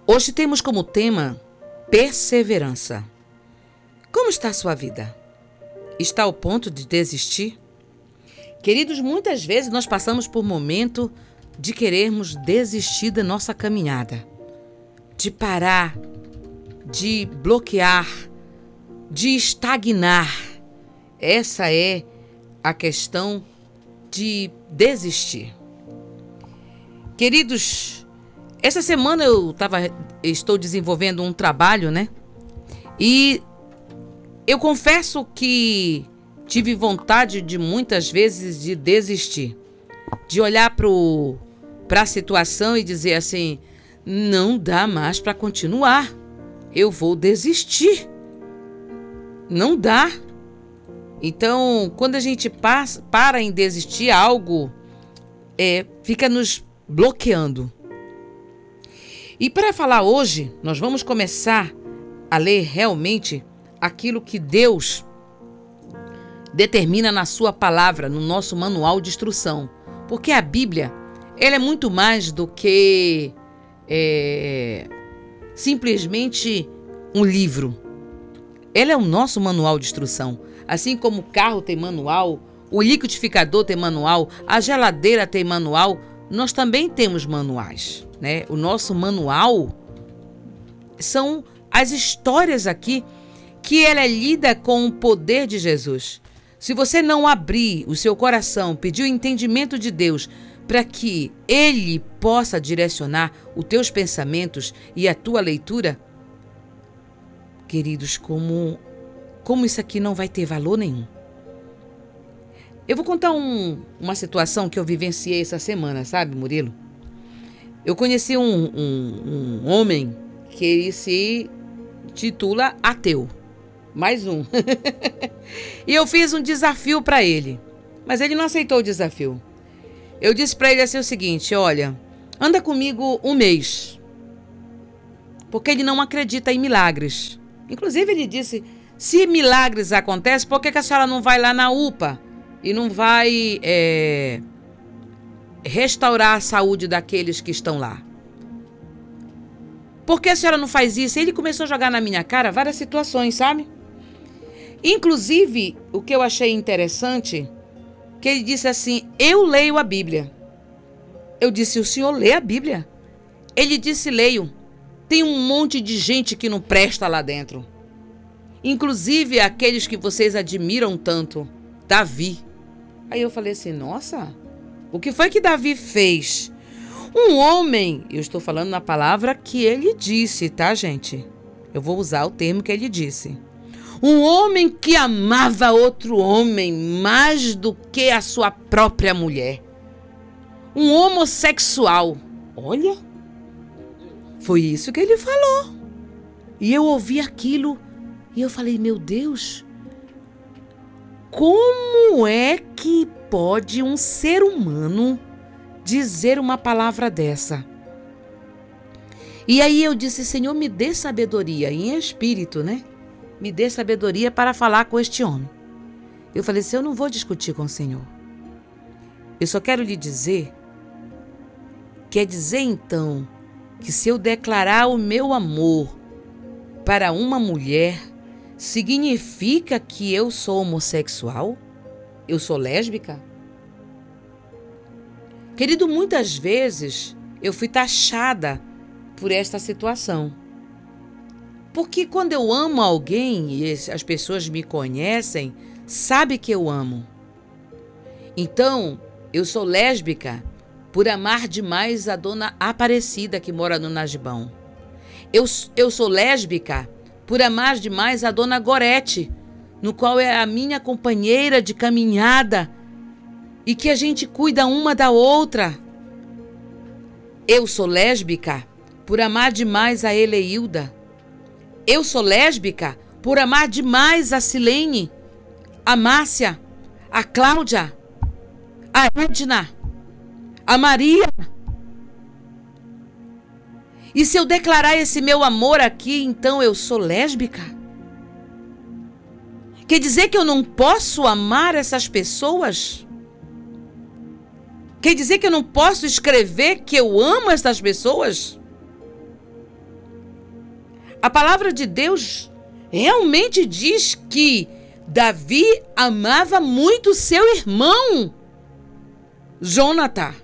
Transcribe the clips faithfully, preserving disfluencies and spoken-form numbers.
Hoje temos como tema perseverança. Como está a sua vida? Está ao ponto de desistir? Queridos, muitas vezes nós passamos por momento de querermos desistir da nossa caminhada, de parar, de bloquear, de estagnar. Essa é a questão de desistir. Queridos, essa semana eu tava, estou desenvolvendo um trabalho, né? E eu confesso que tive vontade de muitas vezes de desistir, de olhar para a situação e dizer assim, não dá mais para continuar, eu vou desistir, não dá. Então, quando a gente passa, para em desistir, algo é, fica nos bloqueando. E para falar hoje, nós vamos começar a ler realmente aquilo que Deus determina na sua palavra, no nosso manual de instrução. Porque a Bíblia, ela é muito mais do que é, simplesmente um livro. Ela é o nosso manual de instrução. Assim como o carro tem manual, o liquidificador tem manual, a geladeira tem manual, nós também temos manuais, né? O nosso manual são as histórias aqui que ela é lida com o poder de Jesus. Se você não abrir o seu coração, pedir o entendimento de Deus para que Ele possa direcionar os teus pensamentos e a tua leitura, queridos, como, como isso aqui não vai ter valor nenhum. Eu vou contar um, uma situação que eu vivenciei essa semana, sabe, Murilo? Eu conheci um, um, um homem que ele se titula ateu. Mais um. E eu fiz um desafio para ele, mas ele não aceitou o desafio. Eu disse para ele assim o seguinte, olha, anda comigo um mês, porque ele não acredita em milagres. Inclusive ele disse, se milagres acontecem, por que, que a senhora não vai lá na U P A e não vai é, restaurar a saúde daqueles que estão lá? Por que a senhora não faz isso? Ele começou a jogar na minha cara várias situações, sabe? Inclusive, o que eu achei interessante, que ele disse assim, eu leio a Bíblia. Eu disse, o senhor lê a Bíblia? Ele disse, leio. Tem um monte de gente que não presta lá dentro. Inclusive aqueles que vocês admiram tanto, Davi. Aí eu falei assim, nossa, o que foi que Davi fez? Um homem, eu estou falando na palavra que ele disse, tá, gente? Eu vou usar o termo que ele disse. Um homem que amava outro homem mais do que a sua própria mulher. Um homossexual. Olha, foi isso que ele falou. E eu ouvi aquilo e eu falei, meu Deus, como é que pode um ser humano dizer uma palavra dessa? E aí eu disse, Senhor, me dê sabedoria, em espírito, né? Me dê sabedoria para falar com este homem. Eu falei assim, eu não vou discutir com o Senhor. Eu só quero lhe dizer, quer dizer então, que se eu declarar o meu amor para uma mulher, significa que eu sou homossexual? Eu sou lésbica? Querido, muitas vezes eu fui taxada por esta situação. Porque quando eu amo alguém e as pessoas me conhecem, sabem que eu amo. Então, eu sou lésbica por amar demais a dona Aparecida que mora no Najibão. Eu, eu sou lésbica por amar demais a dona Gorete, no qual é a minha companheira de caminhada e que a gente cuida uma da outra. Eu sou lésbica por amar demais a Eleilda. Eu sou lésbica por amar demais a Silene, a Márcia, a Cláudia, a Edna, a Maria. E se eu declarar esse meu amor aqui, então eu sou lésbica? Quer dizer que eu não posso amar essas pessoas? Quer dizer que eu não posso escrever que eu amo essas pessoas? A palavra de Deus realmente diz que Davi amava muito seu irmão Jonatã,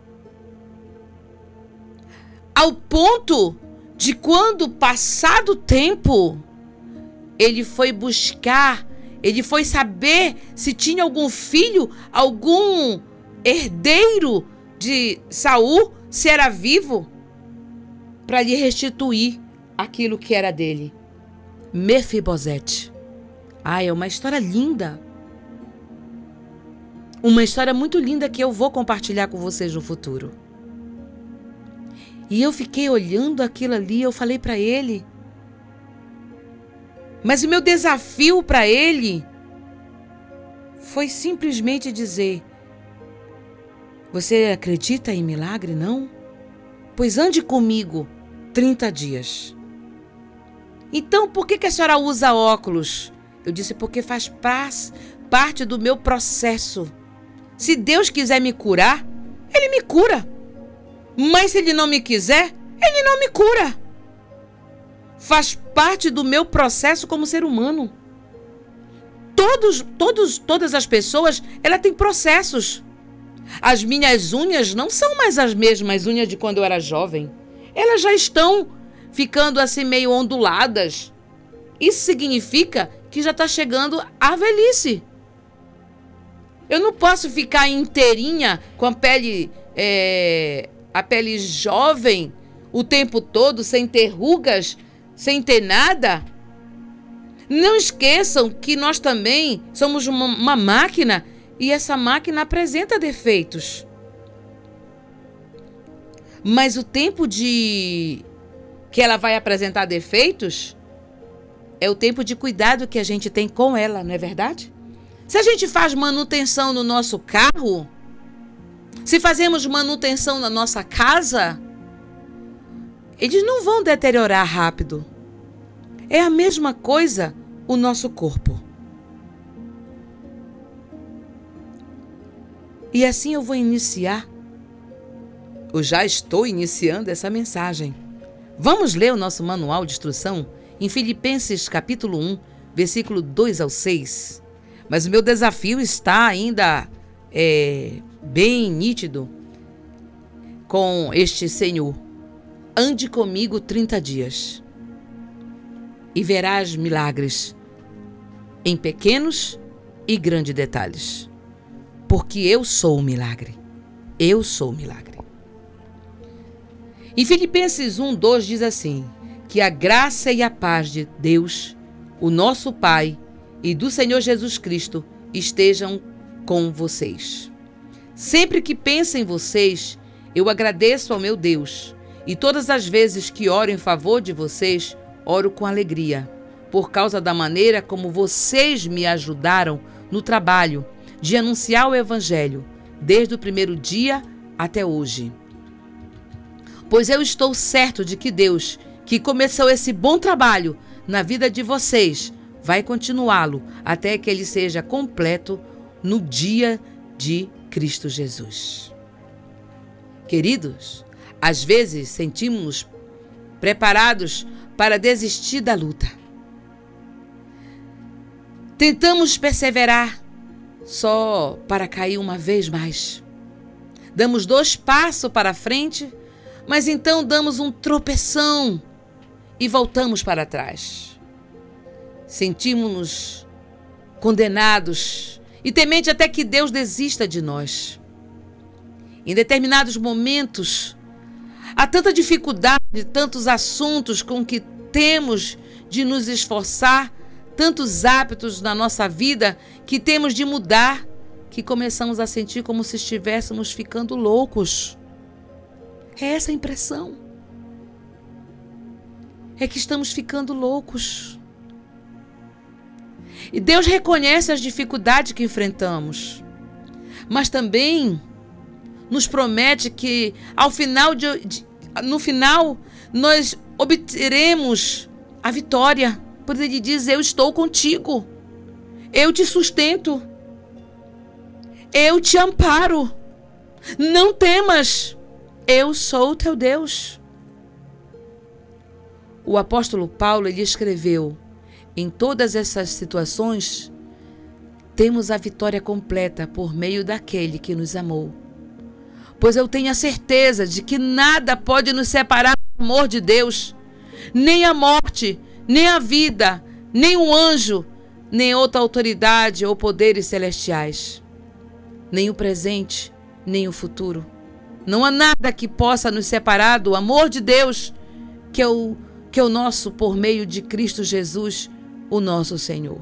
ao ponto de quando, passado o tempo, ele foi buscar, ele foi saber se tinha algum filho, algum herdeiro de Saul, se era vivo, para lhe restituir aquilo que era dele. Mefibosete. Ah, é uma história linda. Uma história muito linda que eu vou compartilhar com vocês no futuro. E eu fiquei olhando aquilo ali, eu falei para ele. Mas o meu desafio para ele foi simplesmente dizer: você acredita em milagre, não? Pois ande comigo trinta dias. Então, por que que a senhora usa óculos? Eu disse, porque faz parte do meu processo. Se Deus quiser me curar, Ele me cura. Mas se Ele não me quiser, Ele não me cura. Faz parte do meu processo como ser humano. Todos, todos, todas as pessoas, ela tem processos. As minhas unhas não são mais as mesmas unhas de quando eu era jovem. Elas já estão ficando assim meio onduladas. Isso significa que já está chegando a velhice. Eu não posso ficar inteirinha com a pele, é, a pele jovem o tempo todo, sem ter rugas, sem ter nada. Não esqueçam que nós também somos uma, uma máquina e essa máquina apresenta defeitos. Mas o tempo de que ela vai apresentar defeitos é o tempo de cuidado que a gente tem com ela, não é verdade? Se a gente faz manutenção no nosso carro, se fazemos manutenção na nossa casa, eles não vão deteriorar rápido. É a mesma coisa o nosso corpo. E assim eu vou iniciar, eu já estou iniciando essa mensagem. Vamos ler o nosso manual de instrução em Filipenses capítulo um, versículo dois ao seis. Mas o meu desafio está ainda é, bem nítido com este Senhor. Ande comigo trinta dias e verás milagres em pequenos e grandes detalhes. Porque eu sou o milagre. Eu sou o milagre. Em Filipenses um, dois diz assim: que a graça e a paz de Deus, o nosso Pai, e do Senhor Jesus Cristo estejam com vocês. Sempre que penso em vocês, eu agradeço ao meu Deus, e todas as vezes que oro em favor de vocês, oro com alegria, por causa da maneira como vocês me ajudaram no trabalho de anunciar o Evangelho, desde o primeiro dia até hoje. Pois eu estou certo de que Deus, que começou esse bom trabalho na vida de vocês, vai continuá-lo até que ele seja completo no dia de Cristo Jesus. Queridos, às vezes sentimos-nos preparados para desistir da luta. Tentamos perseverar só para cair uma vez mais. Damos dois passos para frente, mas então damos um tropeção e voltamos para trás. Sentimos-nos condenados e temente até que Deus desista de nós. Em determinados momentos, há tanta dificuldade, tantos assuntos com que temos de nos esforçar, tantos hábitos na nossa vida que temos de mudar, que começamos a sentir como se estivéssemos ficando loucos. É essa a impressão. É que estamos ficando loucos. E Deus reconhece as dificuldades que enfrentamos, mas também nos promete que ao final de, de, no final nós obteremos a vitória. Por ele diz: eu estou contigo, eu te sustento, eu te amparo, não temas, eu sou o teu Deus. o apóstolo Paulo, ele escreveu: em todas essas situações, temos a vitória completa por meio daquele que nos amou. Pois eu tenho a certeza de que nada pode nos separar do amor de Deus, nem a morte, nem a vida, nem um anjo, nem outra autoridade ou poderes celestiais, nem o presente, nem o futuro. Não há nada que possa nos separar do amor de Deus, que é o, que é o nosso por meio de Cristo Jesus, o nosso Senhor.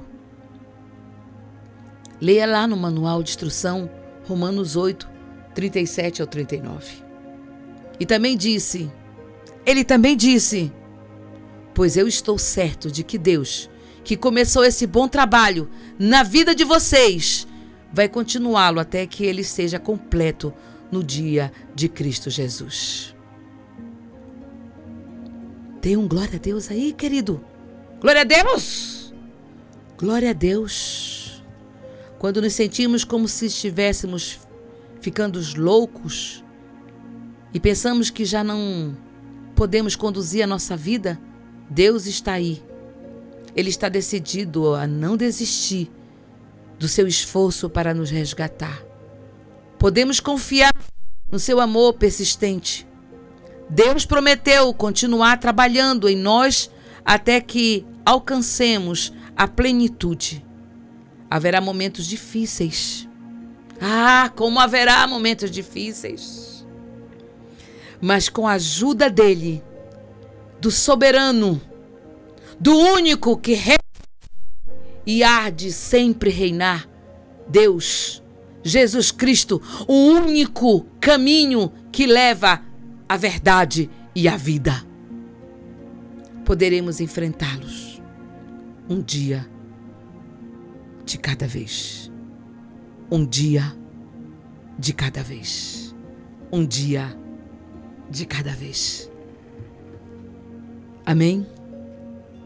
Leia lá no manual de instrução, Romanos oito, trinta e sete ao trinta e nove. E também disse, ele também disse, pois eu estou certo de que Deus, que começou esse bom trabalho na vida de vocês, vai continuá-lo até que ele seja completo no dia de Cristo Jesus. Dê um glória a Deus aí, querido. Glória a Deus! Glória a Deus! Quando nos sentimos como se estivéssemos ficando loucos e pensamos que já não podemos conduzir a nossa vida, Deus está aí. Ele está decidido a não desistir do seu esforço para nos resgatar. Podemos confiar no seu amor persistente. Deus prometeu continuar trabalhando em nós até que alcancemos a plenitude. Haverá momentos difíceis. Ah, como haverá momentos difíceis. Mas com a ajuda dele, do soberano, do único que reina e há de sempre reinar, Deus, Jesus Cristo, o único caminho que leva à verdade e à vida, poderemos enfrentá-los um dia de cada vez. Um dia de cada vez. Um dia de cada vez. Amém?